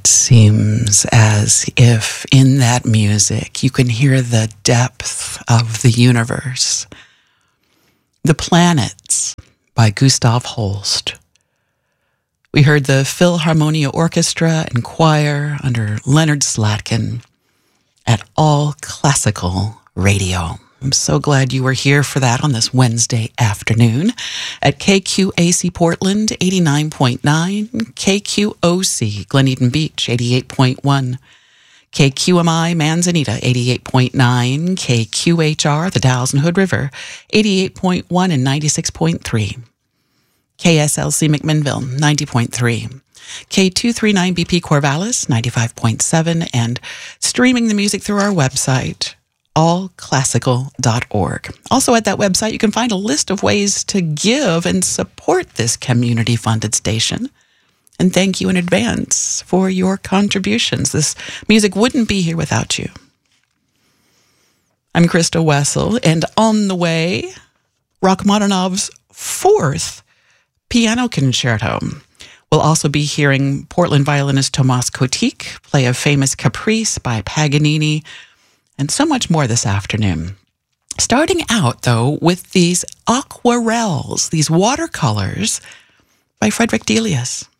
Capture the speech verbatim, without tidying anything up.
It seems as if in that music you can hear the depth of the universe. The Planets by Gustav Holst. We heard the Philharmonia Orchestra and Choir under Leonard Slatkin at All Classical Radio. I'm so glad you were here for that on this Wednesday afternoon at K Q A C Portland, eighty-nine point nine, K Q O C Glen Eden Beach, eighty-eight point one, K Q M I Manzanita, eighty-eight point nine, K Q H R, the Dalles and Hood River, eighty-eight point one and ninety-six point three, K S L C McMinnville, ninety point three, K two thirty-nine B P Corvallis, ninety-five point seven, and streaming the music through our website, all classical dot org. Also at that website, you can find a list of ways to give and support this community-funded station. And thank you in advance for your contributions. This music wouldn't be here without you. I'm Krista Wessel, and on the way, Rachmaninoff's fourth piano concerto. We'll also be hearing Portland violinist Tomas Kotik play a famous caprice by Paganini, and so much more this afternoon. Starting out, though, with these aquarelles, these watercolors by Frederick Delius.